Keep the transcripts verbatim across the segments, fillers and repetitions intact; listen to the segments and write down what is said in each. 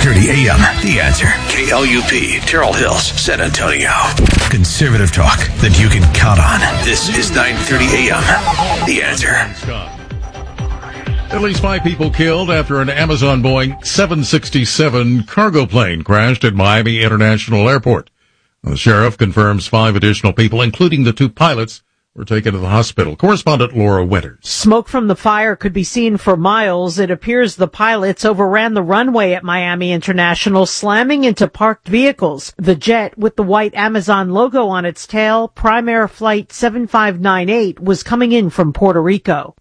thirty a.m. The Answer. K L U P, Terrell Hills, San Antonio. Conservative talk that you can count on. This is nine thirty a.m. The Answer. At least five people killed after an Amazon Boeing seven sixty-seven cargo plane crashed at Miami International Airport. The sheriff confirms five additional people, including the two pilots, were taken to the hospital. Correspondent Laura Winters. Smoke from the fire could be seen for miles. It appears the pilots overran the runway at Miami International, slamming into parked vehicles. The jet, with the white Amazon logo on its tail, Primair Flight seven five nine eight, was coming in from Puerto Rico.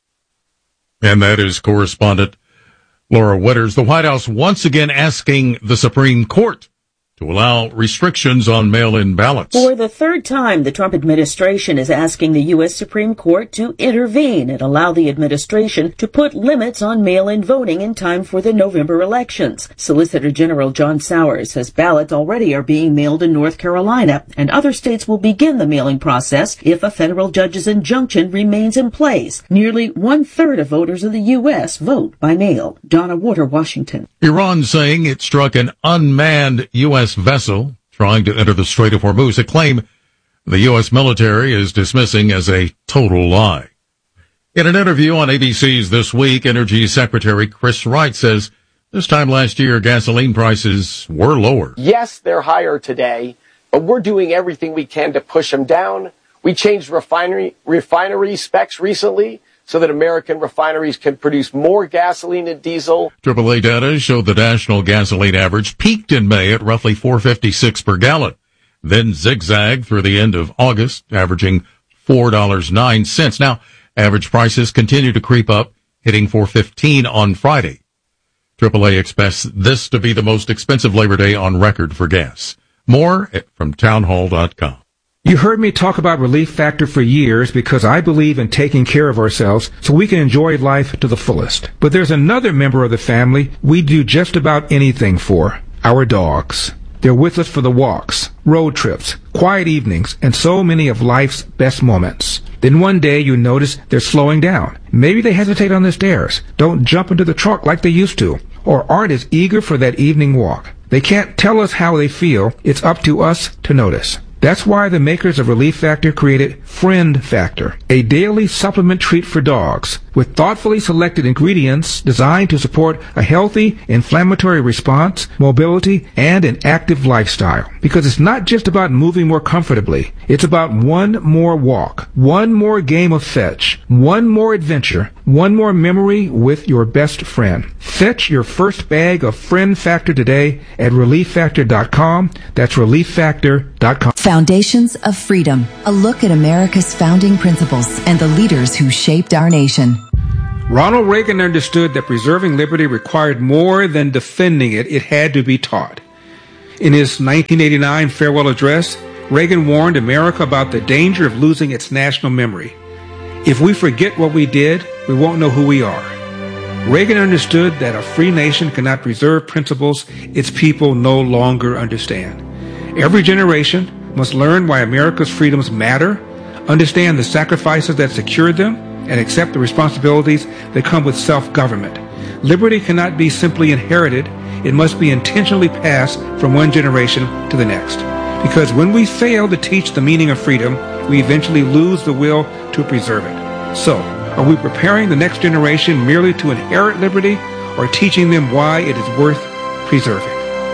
And that is correspondent Laura Winters. The White House once again asking the Supreme Court to allow restrictions on mail-in ballots. For the third time, the Trump administration is asking the U S Supreme Court to intervene and allow the administration to put limits on mail-in voting in time for the November elections. Solicitor General John Sowers says ballots already are being mailed in North Carolina, and other states will begin the mailing process if a federal judge's injunction remains in place. Nearly one-third of voters in the U S vote by mail. Donna Warder, Washington. Iran saying it struck an unmanned U S vessel trying to enter the Strait of Hormuz, a claim the U S military is dismissing as a total lie. In an interview on A B C's This Week, Energy Secretary Chris Wright says this time last year gasoline prices were lower. Yes, they're higher today, but we're doing everything we can to push them down. We changed refinery refinery specs recently so that American refineries can produce more gasoline and diesel. triple A data showed the national gasoline average peaked in May at roughly four fifty-six per gallon, then zigzagged through the end of August, averaging four dollars and nine cents. Now, average prices continue to creep up, hitting four fifteen on Friday. triple A expects this to be the most expensive Labor Day on record for gas. More from townhall dot com. You heard me talk about Relief Factor for years because I believe in taking care of ourselves so we can enjoy life to the fullest. But there's another member of the family we do just about anything for, our dogs. They're with us for the walks, road trips, quiet evenings, and so many of life's best moments. Then one day you notice they're slowing down. Maybe they hesitate on the stairs, don't jump into the truck like they used to, or aren't as eager for that evening walk. They can't tell us how they feel. It's up to us to notice. That's why the makers of Relief Factor created Friend Factor, a daily supplement treat for dogs with thoughtfully selected ingredients designed to support a healthy inflammatory response, mobility, and an active lifestyle. Because it's not just about moving more comfortably. It's about one more walk, one more game of fetch, one more adventure, one more memory with your best friend. Fetch your first bag of Friend Factor today at relief factor dot com. That's relief factor dot com. Foundations of Freedom, a look at America's founding principles and the leaders who shaped our nation. Ronald Reagan understood that preserving liberty required more than defending it. It had to be taught. In his nineteen eighty-nine farewell address, Reagan warned America about the danger of losing its national memory. If we forget what we did, we won't know who we are. Reagan understood that a free nation cannot preserve principles its people no longer understand. Every generation must learn why America's freedoms matter, understand the sacrifices that secured them, and accept the responsibilities that come with self-government. Liberty cannot be simply inherited. It must be intentionally passed from one generation to the next. Because when we fail to teach the meaning of freedom, we eventually lose the will to preserve it. So, are we preparing the next generation merely to inherit liberty, or teaching them why it is worth preserving?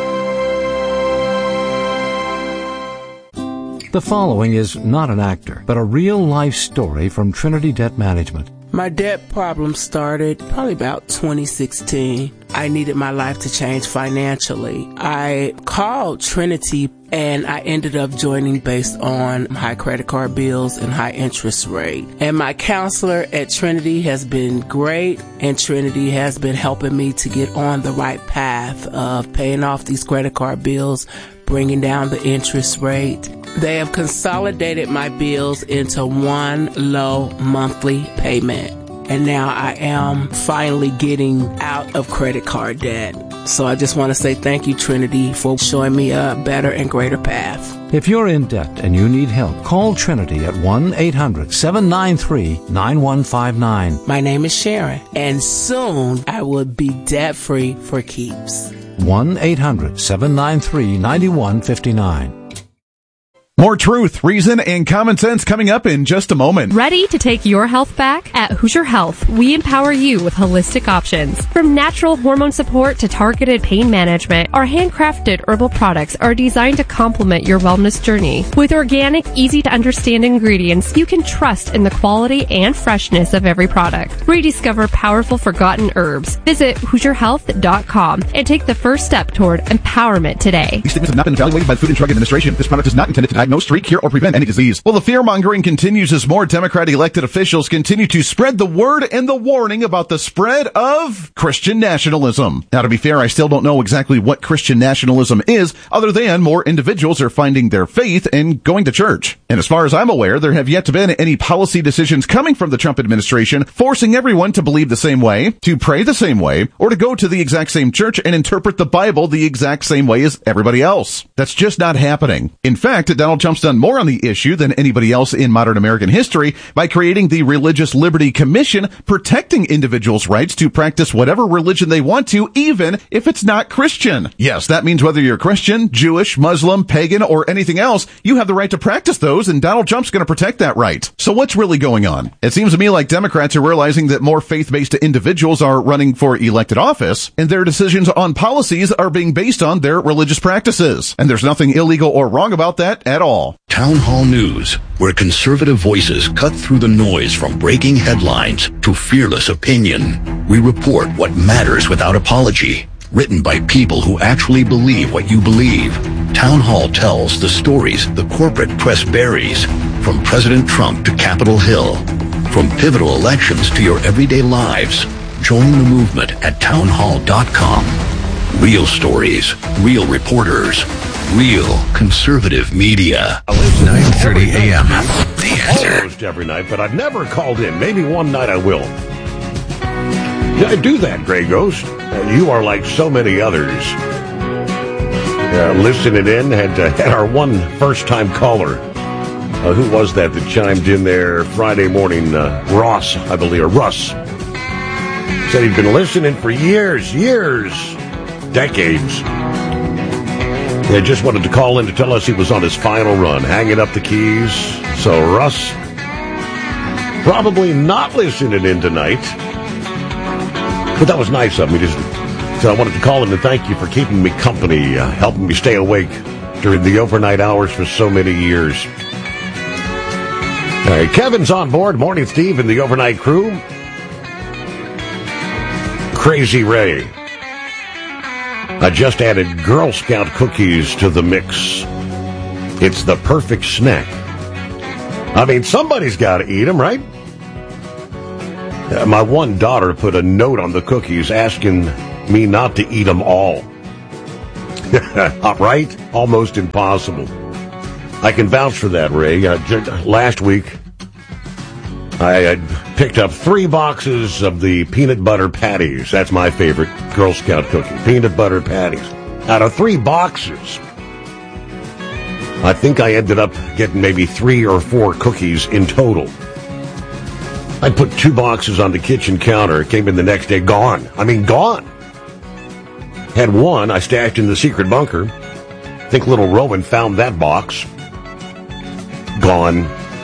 The following is not an actor, but a real-life story from Trinity Debt Management. My debt problem started probably about twenty sixteen. I needed my life to change financially. I called Trinity and I ended up joining based on high credit card bills and high interest rate. And my counselor at Trinity has been great, and Trinity has been helping me to get on the right path of paying off these credit card bills, bringing down the interest rate. They have consolidated my bills into one low monthly payment. And now I am finally getting out of credit card debt. So I just want to say thank you, Trinity, for showing me a better and greater path. If you're in debt and you need help, call Trinity at one eight hundred seven nine three nine one five nine. My name is Sharon, and soon I will be debt-free for keeps. one eight hundred seven nine three nine one five nine. More truth, reason, and common sense coming up in just a moment. Ready to take your health back? At Hoosier Health, we empower you with holistic options. From natural hormone support to targeted pain management, our handcrafted herbal products are designed to complement your wellness journey. With organic, easy-to-understand ingredients, you can trust in the quality and freshness of every product. Rediscover powerful forgotten herbs. Visit Hoosier Health dot com and take the first step toward empowerment today. These statements have not been evaluated by the Food and Drug Administration. This product is not intended to diagnose, treat, cure, or prevent any disease. Well, the fear-mongering continues as more Democrat elected officials continue to spread the word and the warning about the spread of Christian nationalism. Now, to be fair, I still don't know exactly what Christian nationalism is, other than more individuals are finding their faith and going to church. And as far as I'm aware, there have yet to been any policy decisions coming from the Trump administration forcing everyone to believe the same way, to pray the same way, or to go to the exact same church and interpret the Bible the exact same way as everybody else. That's just not happening. In fact, Donald Trump's done more on the issue than anybody else in modern American history by creating the Religious Liberty Commission, protecting individuals' rights to practice whatever religion they want to, even if it's not Christian. Yes, that means whether you're Christian, Jewish, Muslim, pagan, or anything else, you have the right to practice those, and Donald Trump's going to protect that right. So what's really going on? It seems to me like Democrats are realizing that more faith-based individuals are running for elected office, and their decisions on policies are being based on their religious practices. And there's nothing illegal or wrong about that at all. Town Hall News, where conservative voices cut through the noise from breaking headlines to fearless opinion. We report what matters without apology. Written by people who actually believe what you believe. Town Hall tells the stories the corporate press buries. From President Trump to Capitol Hill. From pivotal elections to your everyday lives. Join the movement at town hall dot com. Real stories, real reporters, real conservative media. nine thirty a.m. The Answer. Almost every night, but I've never called in. Maybe one night I will. I do that, Grey Ghost. Uh, you are like so many others. Uh, listening in, had, uh, had our one first-time caller. Uh, who was that that chimed in there Friday morning? Uh, Ross, I believe, or Russ. Said he'd been listening for years, years, decades. He just wanted to call in to tell us he was on his final run, hanging up the keys. So, Russ, probably not listening in tonight. But that was nice of me. Just, so I wanted to call in to thank you for keeping me company, uh, helping me stay awake during the overnight hours for so many years. All right, Kevin's on board. Morning, Steve, and the overnight crew. Crazy Ray. I just added Girl Scout cookies to the mix. It's the perfect snack. I mean, somebody's got to eat them, right? Uh, my one daughter put a note on the cookies asking me not to eat them all. Right? Almost impossible. I can vouch for that, Ray. Uh, j- last week, I had picked up three boxes of the peanut butter patties. That's my favorite Girl Scout cookie. Peanut butter patties. Out of three boxes, I think I ended up getting maybe three or four cookies in total. I put two boxes on the kitchen counter. It came in the next day, gone. I mean, gone. Had one I stashed in the secret bunker. I think little Rowan found that box. Gone.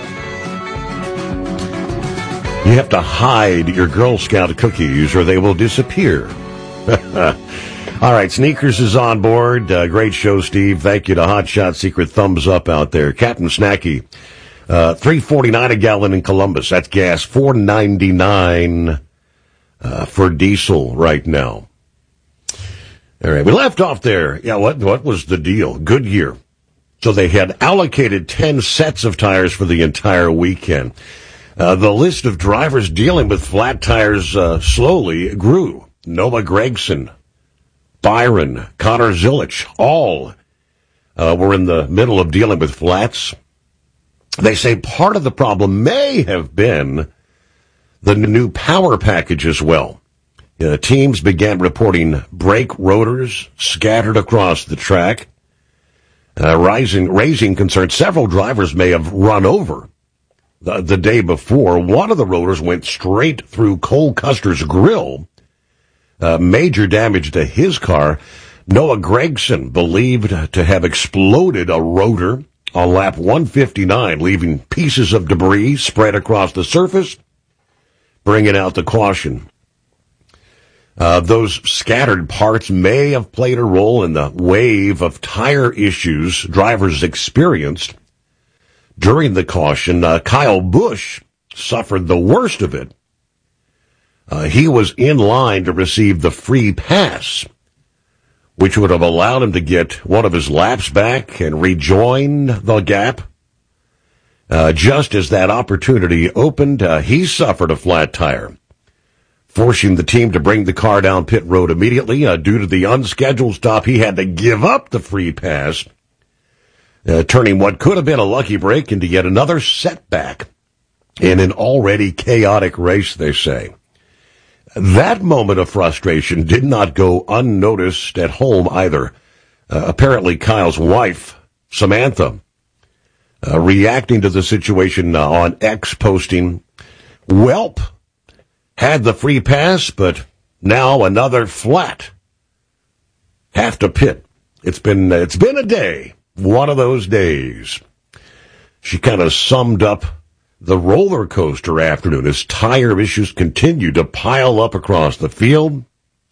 You have to hide your Girl Scout cookies or they will disappear. All right, Sneakers is on board. Uh, great show, Steve. Thank you to Hot Shot Secret Thumbs Up out there. Captain Snacky, uh, three forty-nine a gallon in Columbus. That's gas. four ninety-nine uh, for diesel right now. All right, we left off there. Yeah, what what was the deal? Goodyear. So they had allocated ten sets of tires for the entire weekend. Uh, the list of drivers dealing with flat tires uh, slowly grew. Noah Gregson, Byron, Connor Zilich, all uh, were in the middle of dealing with flats. They say part of the problem may have been the new power package as well. Uh, teams began reporting brake rotors scattered across the track, uh, rising, raising concern. Several drivers may have run over the, the day before. One of the rotors went straight through Cole Custer's grill. Uh, major damage to his car. Noah Gragson believed to have exploded a rotor on lap one fifty-nine, leaving pieces of debris spread across the surface, bringing out the caution. Uh, those scattered parts may have played a role in the wave of tire issues drivers experienced during the caution. Uh, Kyle Busch suffered the worst of it. Uh, he was in line to receive the free pass, which would have allowed him to get one of his laps back and rejoin the gap. Uh, just as that opportunity opened, uh, he suffered a flat tire, forcing the team to bring the car down pit road immediately. Uh, due to the unscheduled stop, he had to give up the free pass, uh, turning what could have been a lucky break into yet another setback in an already chaotic race, they say. That moment of frustration did not go unnoticed at home either. Uh, apparently, Kyle's wife, Samantha, uh, reacting to the situation uh, on X, posting, "Welp, had the free pass, but now another flat. Have to pit. It's been it's been a day, one of those days." She kind of summed up the roller coaster afternoon as tire issues continue to pile up across the field.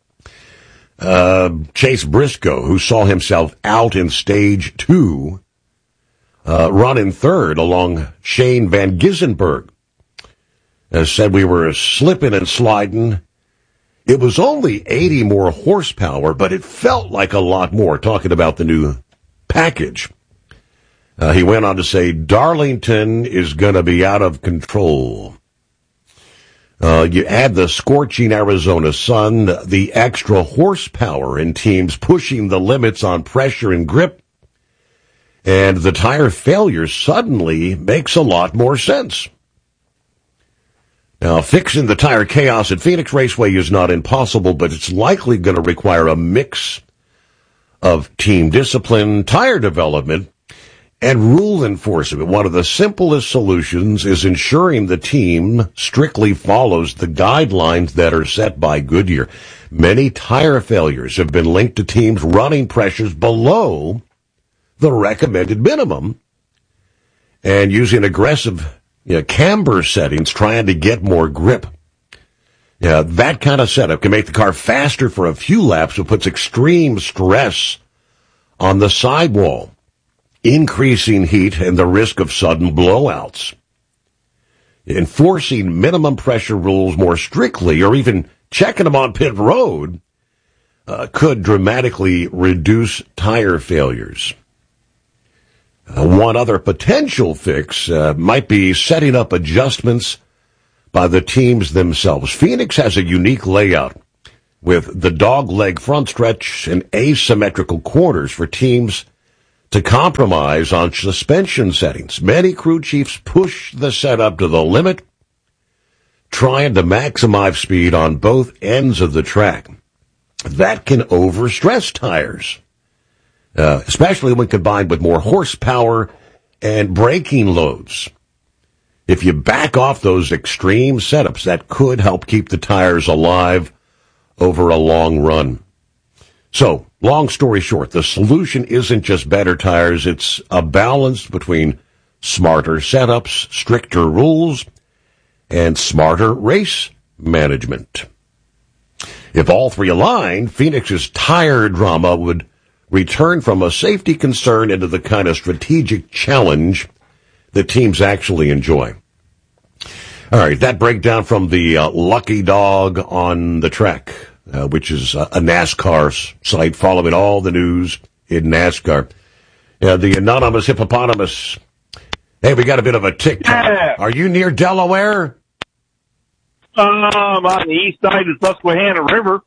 Uh, Chase Briscoe, who saw himself out in stage two, uh, running third along Shane Van Gissenberg, has said we were slipping and sliding. It was only eighty more horsepower, but it felt like a lot more, talking about the new package. Uh, he went on to say, Darlington is going to be out of control. Uh, you add the scorching Arizona sun, the extra horsepower in teams pushing the limits on pressure and grip, and the tire failure suddenly makes a lot more sense. Now, fixing the tire chaos at Phoenix Raceway is not impossible, but it's likely going to require a mix of team discipline, tire development, and rule enforcement. One of the simplest solutions is ensuring the team strictly follows the guidelines that are set by Goodyear. Many tire failures have been linked to teams running pressures below the recommended minimum and using aggressive you know, camber settings trying to get more grip. Yeah, that kind of setup can make the car faster for a few laps, but puts extreme stress on the sidewall, increasing heat and the risk of sudden blowouts. Enforcing minimum pressure rules more strictly, or even checking them on pit road, uh, could dramatically reduce tire failures. Uh, one other potential fix uh, might be setting up adjustments by the teams themselves. Phoenix has a unique layout with the dogleg front stretch and asymmetrical corners for teams to compromise on suspension settings. Many crew chiefs push the setup to the limit, trying to maximize speed on both ends of the track. That can overstress tires, uh, especially when combined with more horsepower and braking loads. If you back off those extreme setups, that could help keep the tires alive over a long run. So, long story short, the solution isn't just better tires, it's a balance between smarter setups, stricter rules, and smarter race management. If all three align, Phoenix's tire drama would return from a safety concern into the kind of strategic challenge that teams actually enjoy. All right, that breakdown from the uh, Lucky Dog on the Track, uh, which is a, a NASCAR site following all the news in NASCAR. Uh, the anonymous hippopotamus. Hey, we got a bit of a TikTok. Yeah. Are you near Delaware? Um, on the east side of the Susquehanna River.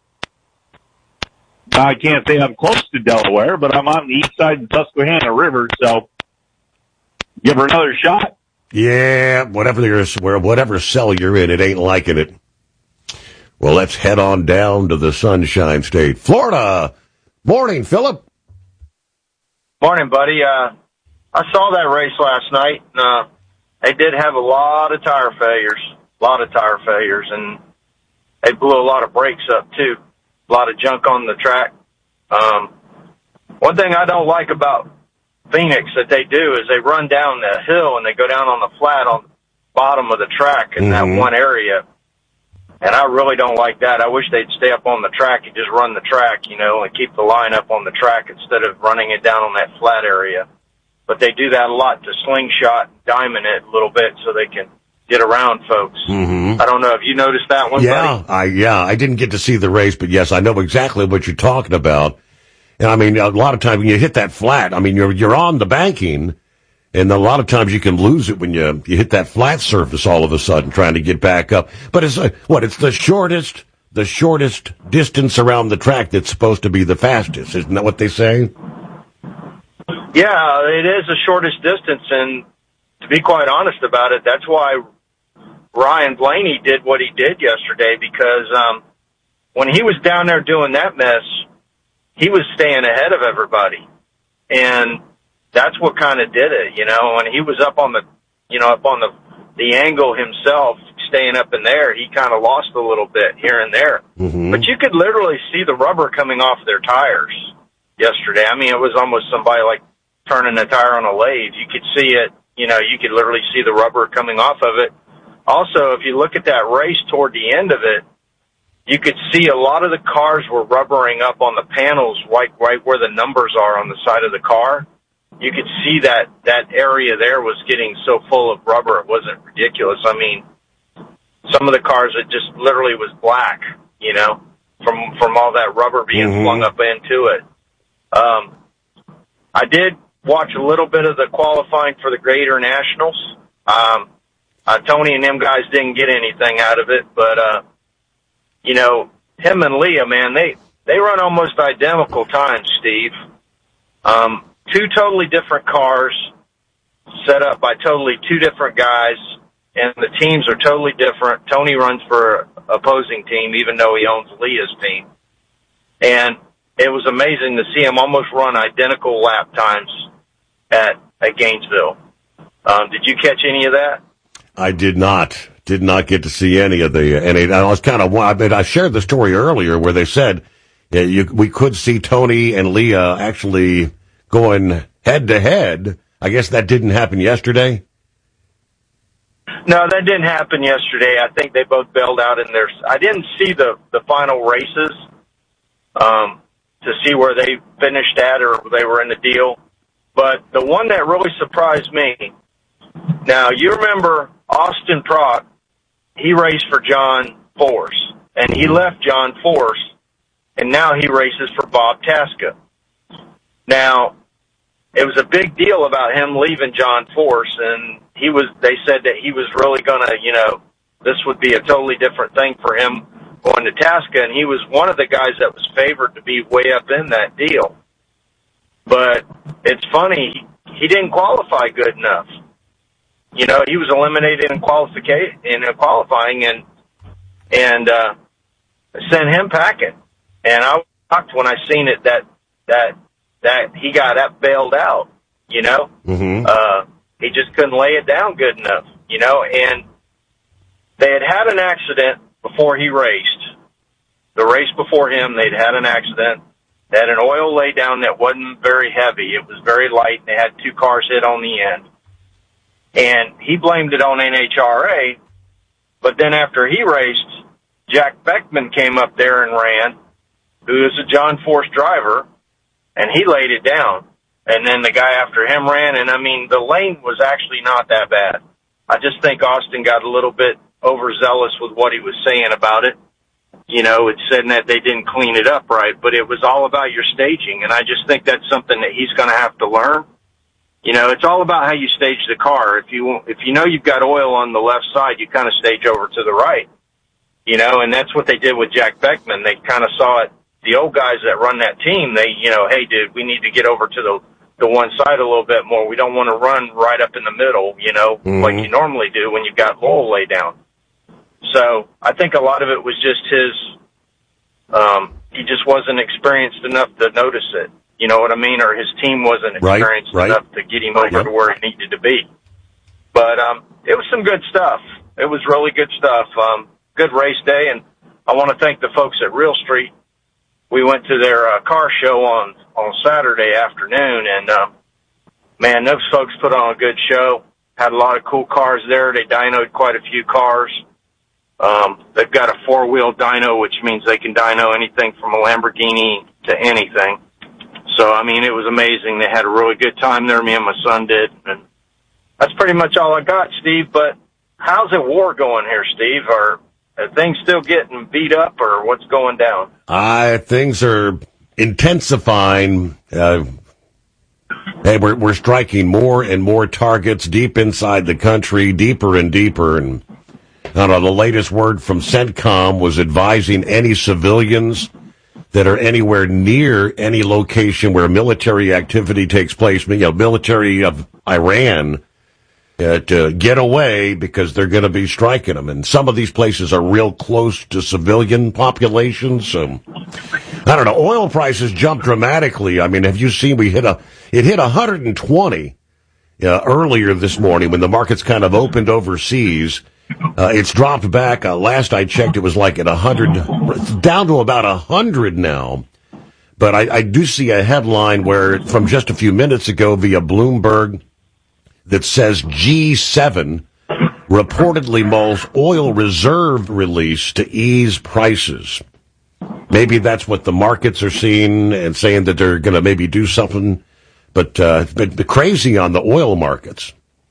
I can't say I'm close to Delaware, but I'm on the east side of the Susquehanna River, so give her another shot. Yeah, whatever you're, where whatever cell you're in, it ain't liking it. Well, let's head on down to the Sunshine State, Florida. Morning, Philip. Morning, buddy. Uh, I saw that race last night. And, uh, they did have a lot of tire failures, a lot of tire failures, and they blew a lot of brakes up too. A lot of junk on the track. Uh, Um, one thing I don't like about Phoenix that they do is they run down the hill and they go down on the flat on the bottom of the track in mm-hmm. that one area. And I really don't like that. I wish they'd stay up on the track and just run the track, you know, and keep the line up on the track instead of running it down on that flat area. But they do that a lot to slingshot, diamond it a little bit so they can get around folks. Mm-hmm. I don't know if you noticed that one, yeah, buddy? I, yeah, I didn't get to see the race, but yes, I know exactly what you're talking about. And I mean, a lot of times when you hit that flat, I mean, you're, you're on the banking, and a lot of times you can lose it when you, you hit that flat surface all of a sudden trying to get back up. But it's, uh, what, it's the shortest, the shortest distance around the track that's supposed to be the fastest. Isn't that what they say? Yeah, it is the shortest distance, and to be quite honest about it, that's why Ryan Blaney did what he did yesterday, because um, when he was down there doing that mess, he was staying ahead of everybody. And that's what kind of did it, you know. When he was up on the, you know, up on the, the angle himself, staying up in there, he kind of lost a little bit here and there. Mm-hmm. But you could literally see the rubber coming off their tires yesterday. I mean, it was almost somebody like turning a tire on a lathe. You could see it, you know, you could literally see the rubber coming off of it. Also, if you look at that race toward the end of it, you could see a lot of the cars were rubbering up on the panels right, right where the numbers are on the side of the car. You could see that that area there was getting so full of rubber, it wasn't ridiculous. I mean, some of the cars, it just literally was black, you know, from from all that rubber being mm-hmm. flung up into it. Um, I did watch a little bit of the qualifying for the Gator Nationals. Um, uh, Tony and them guys didn't get anything out of it, but, uh, you know, him and Leah, man, they, they run almost identical times, Steve. Um, two totally different cars set up by totally two different guys, and the teams are totally different. Tony runs for an opposing team, even though he owns Leah's team. And it was amazing to see him almost run identical lap times at, at Gainesville. Um, did you catch any of that? I did not. Did not get to see any of the, and it, I was kind of, I mean, I shared the story earlier where they said yeah, you, we could see Tony and Leah actually going head to head. I guess that didn't happen yesterday. No, that didn't happen yesterday. I think they both bailed out in their, I didn't see the, the final races, um, to see where they finished at or they were in the deal. But the one that really surprised me, now you remember Austin Prock, he raced for John Force, and he left John Force, and now he races for Bob Tasca. Now, it was a big deal about him leaving John Force, and he was, they said that he was really gonna, you know, this would be a totally different thing for him going to Tasca, and he was one of the guys that was favored to be way up in that deal. But it's funny, he didn't qualify good enough. You know, he was eliminated in qualification, in qualifying, and and uh, sent him packing. And I was shocked when I seen it that that that he got up bailed out. You know, mm-hmm. uh, he just couldn't lay it down good enough. You know, and they had had an accident before he raced. The race before him, they'd had an accident. They had an oil laydown that wasn't very heavy. It was very light, and they had two cars hit on the end. And he blamed it on N H R A, but then after he raced, Jack Beckman came up there and ran, who is a John Force driver, and he laid it down. And then the guy after him ran, and I mean, the lane was actually not that bad. I just think Austin got a little bit overzealous with what he was saying about it. You know, it said that they didn't clean it up right, but it was all about your staging, and I just think that's something that he's going to have to learn. You know, it's all about how you stage the car. If you if you know you've got oil on the left side, you kind of stage over to the right. You know, and that's what they did with Jack Beckman. They kind of saw it. The old guys that run that team, they, you know, hey, dude, we need to get over to the the one side a little bit more. We don't want to run right up in the middle, you know, mm-hmm. like you normally do when you've got oil laid down. So I think a lot of it was just his, um, he just wasn't experienced enough to notice it. You know what I mean? Or his team wasn't experienced right, right. enough to get him over yep. to where he needed to be. But um, it was some good stuff. It was really good stuff. Um, good race day, and I want to thank the folks at Real Street we went to their uh, car show on, on Saturday afternoon, and, uh, man, those folks put on a good show. Had a lot of cool cars there. They dynoed quite a few cars. Um, they've got a four-wheel dyno, which means they can dyno anything from a Lamborghini to anything. So, I mean, it was amazing. They had a really good time there, me and my son did. And that's pretty much all I got, Steve. But how's the war going here, Steve? Are, are things still getting beat up, or what's going down? Uh, things are intensifying. Uh, hey, we're, we're striking more and more targets deep inside the country, deeper and deeper. And I don't know, the latest word from CENTCOM was advising any civilians that are anywhere near any location where military activity takes place, you know, military of Iran, uh, to get away because they're going to be striking them. And some of these places are real close to civilian populations. So, I don't know, oil prices jumped dramatically. I mean, have you seen, we hit a, it hit one hundred twenty uh, earlier this morning when the markets kind of opened overseas. Uh, it's dropped back. Uh, last I checked, it was like at one hundred, down to about one hundred now. But I, I do see a headline where, from just a few minutes ago via Bloomberg, that says G seven reportedly mulls oil reserve release to ease prices. Maybe that's what the markets are seeing and saying that they're going to maybe do something. But uh, it's been crazy on the oil markets.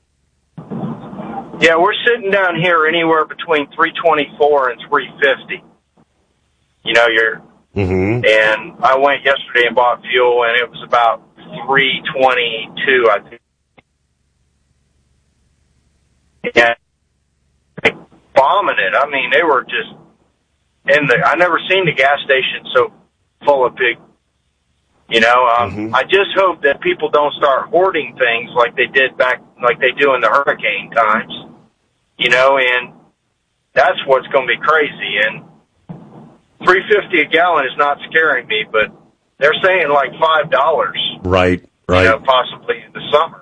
Yeah, we're sitting down here anywhere between three twenty-four and three fifty. You know, you're, mm-hmm. and I went yesterday and bought fuel, and it was about three twenty-two, I think. Yeah, bombing it. I mean, they were just in the. I never seen the gas station so full of pig. You know, um, mm-hmm. I just hope that people don't start hoarding things like they did back, like they do in the hurricane times. You know, and that's what's going to be crazy. And three fifty a gallon is not scaring me, but they're saying like five dollars. Right, right. You know, possibly in the summer.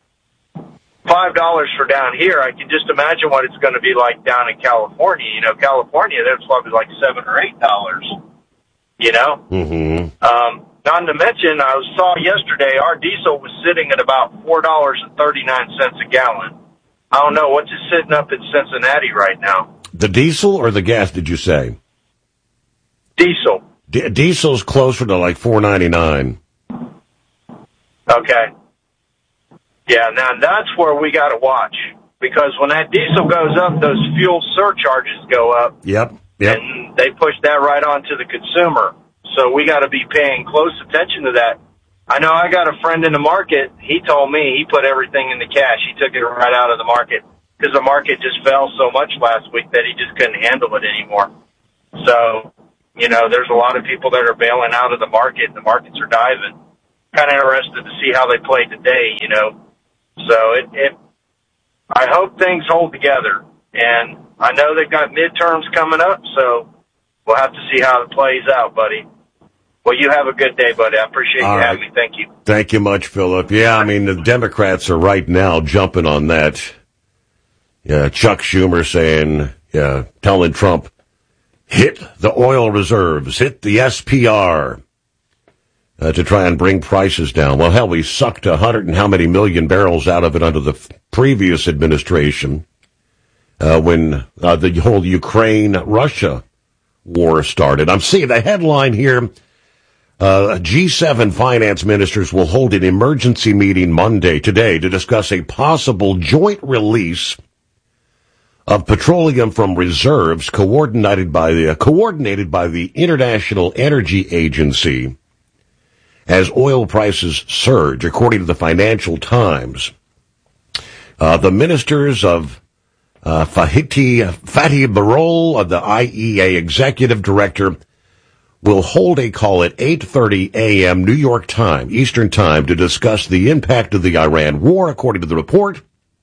Five dollars for down here. I can just imagine what it's going to be like down in California. You know, California, that's probably like seven or eight dollars. You know. Mm-hmm. Um, not to mention, I saw yesterday our diesel was sitting at about four dollars and thirty nine cents a gallon. I don't know what's it sitting up in Cincinnati right now. The diesel or the gas? Did you say diesel? D- diesel's closer to like four ninety nine. Okay. Yeah, now that's where we got to watch, because when that diesel goes up, those fuel surcharges go up. Yep. Yep. And they push that right on to the consumer. So we got to be paying close attention to that. I know I got a friend in the market. He told me he put everything in the cash. He took it right out of the market because the market just fell so much last week that he just couldn't handle it anymore. So, you know, there's a lot of people that are bailing out of the market. The markets are diving. Kind of interested to see how they play today, you know. So it, it, I hope things hold together. And I know they've got midterms coming up, so we'll have to see how it plays out, buddy. Well, you have a good day, buddy. I appreciate All you right. having me. Thank you. Thank you much, Philip. Yeah, I mean, the Democrats are right now jumping on that. Yeah, Chuck Schumer saying, yeah, telling Trump, hit the oil reserves, hit the S P R, uh, to try and bring prices down. Well, hell, we sucked a hundred and how many million barrels out of it under the f- previous administration, uh, when uh, the whole Ukraine-Russia war started. I'm seeing the headline here. Uh, G seven finance ministers will hold an emergency meeting Monday, today, to discuss a possible joint release of petroleum from reserves coordinated by the, uh, coordinated by the International Energy Agency as oil prices surge, according to the Financial Times. Uh, the ministers of uh, Fatih, Fatih Birol, of the I E A executive director, will hold a call at eight thirty a.m. New York time, Eastern Time, to discuss the impact of the Iran war, according to the report.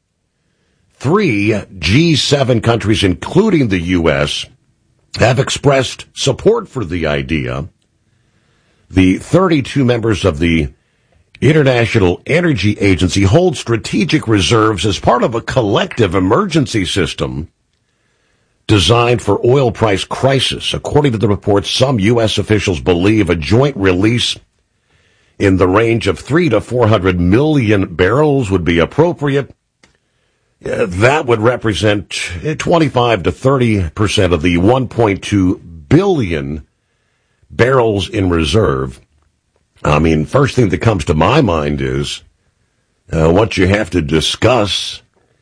Three G seven countries, including the U S, have expressed support for the idea. The thirty-two members of the International Energy Agency hold strategic reserves as part of a collective emergency system designed for oil price crisis. According to the report, some U S officials believe a joint release in the range of three to four hundred million barrels would be appropriate. Uh, that would represent twenty-five to thirty percent of the one point two billion barrels in reserve. I mean, first thing that comes to my mind is uh, what you have to discuss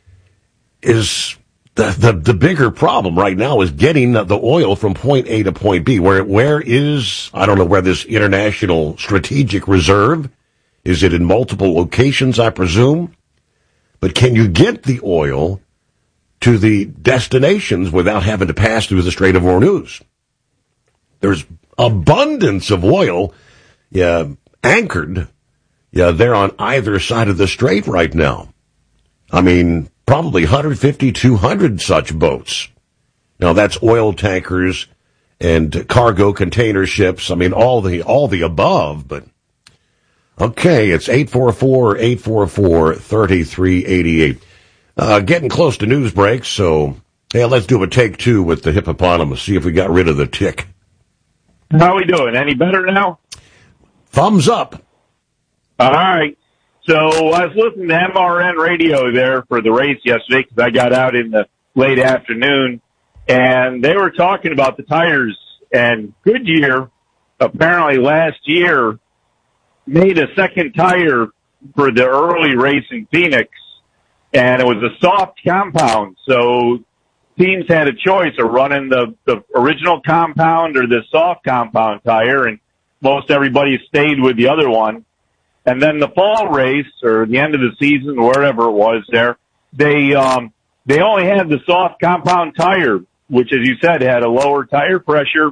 is the, the the bigger problem right now is getting the oil from point A to point B. Where where is, I don't know where this international strategic reserve, is it in multiple locations, I presume? But can you get the oil to the destinations without having to pass through the Strait of Hormuz? There's abundance of oil yeah, anchored yeah, there on either side of the strait right now. I mean, probably one fifty, two hundred such boats. Now, that's oil tankers and cargo container ships. I mean, all the all the above, but okay, it's eight four four, eight four four, three three eight eight. Uh, getting close to news breaks, so yeah, let's do a take two with the hippopotamus, see if we got rid of the tick. How we doing? Any better now? Thumbs up. All right. So I was listening to M R N radio there for the race yesterday because I got out in the late afternoon, and they were talking about the tires. And Goodyear, apparently last year, made a second tire for the early race in Phoenix, and it was a soft compound. So teams had a choice of running the, the original compound or the soft compound tire, and most everybody stayed with the other one. And then the fall race, or the end of the season, wherever it was there, they um, they only had the soft compound tire, which, as you said, had a lower tire pressure,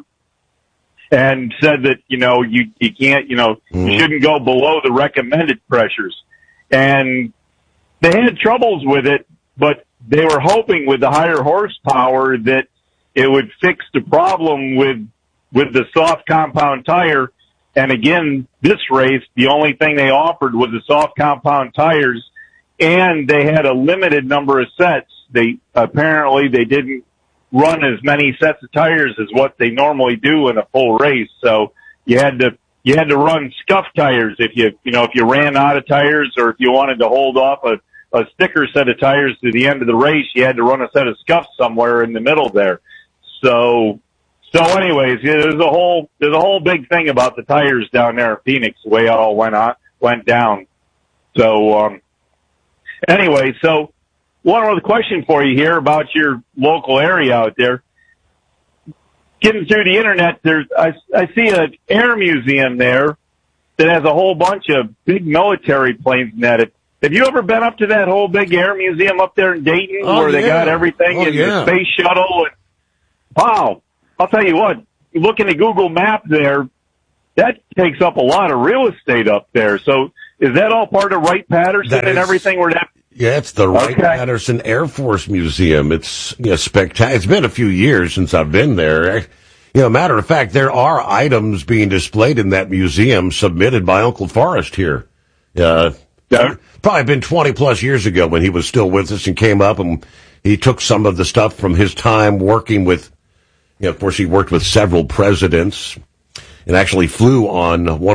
and said that, you know, you, you can't, you know, mm-hmm. you shouldn't go below the recommended pressures. And they had troubles with it, but they were hoping with the higher horsepower that it would fix the problem with with the soft compound tire. And again, this race, the only thing they offered was the soft compound tires, and they had a limited number of sets. They apparently they didn't run as many sets of tires as what they normally do in a full race. So you had to you had to run scuff tires if you you know if you ran out of tires, or if you wanted to hold off a, a sticker set of tires to the end of the race, you had to run a set of scuffs somewhere in the middle there. So. So anyways, there's a whole, there's a whole big thing about the tires down there in Phoenix, the way it all went on, went down. So, um, anyway, so one other question for you here about your local area out there. Getting through the internet, there's, I, I see an air museum there that has a whole bunch of big military planes in it. Have you ever been up to that whole big air museum up there in Dayton, oh, where they yeah. got everything oh, in yeah. the space shuttle? And, wow. I'll tell you what, looking at Google Maps there, that takes up a lot of real estate up there. So is that all part of Wright-Patterson that and is, everything? Where that? Yeah, it's the okay. Wright-Patterson Air Force Museum. It's you know, spectacular. It's been a few years since I've been there. You know, matter of fact, there are items being displayed in that museum submitted by Uncle Forrest here. Uh, yeah. Probably been twenty plus years ago when he was still with us and came up, and he took some of the stuff from his time working with. You know, of course, he worked with several presidents and actually flew on one